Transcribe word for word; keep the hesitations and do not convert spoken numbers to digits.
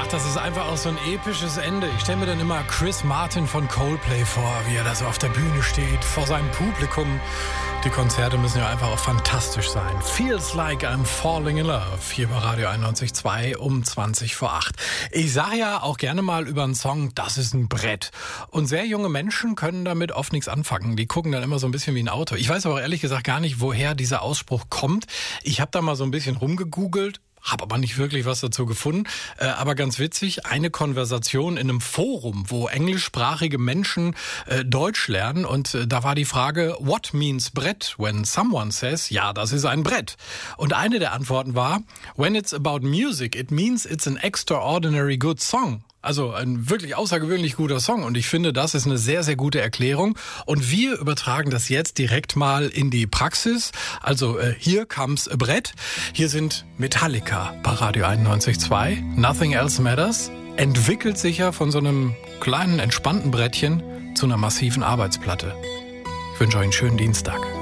Ach, das ist einfach auch so ein episches Ende. Ich stelle mir dann immer Chris Martin von Coldplay vor, wie er da so auf der Bühne steht, vor seinem Publikum. Die Konzerte müssen ja einfach auch fantastisch sein. Feels like I'm falling in love. Hier bei Radio einundneunzig Komma zwei um zwanzig vor acht. Ich sage ja auch gerne mal über einen Song, das ist ein Brett. Und sehr junge Menschen können damit oft nichts anfangen. Die gucken dann immer so ein bisschen wie ein Auto. Ich weiß aber ehrlich gesagt gar nicht, woher dieser Ausspruch kommt. Ich habe da mal so ein bisschen rumgegoogelt. Habe aber nicht wirklich was dazu gefunden. Äh, aber ganz witzig, eine Konversation in einem Forum, wo englischsprachige Menschen äh, Deutsch lernen. Und äh, da war die Frage, what means Brett when someone says, ja, das ist ein Brett. Und eine der Antworten war, when it's about music, it means it's an extraordinary good song. Also ein wirklich außergewöhnlich guter Song. Und ich finde, das ist eine sehr, sehr gute Erklärung. Und wir übertragen das jetzt direkt mal in die Praxis. Also äh, hier comes a Brett. Hier sind Metallica bei Radio einundneunzig Komma zwei. Nothing Else Matters. Entwickelt sich ja von so einem kleinen, entspannten Brettchen zu einer massiven Arbeitsplatte. Ich wünsche euch einen schönen Dienstag.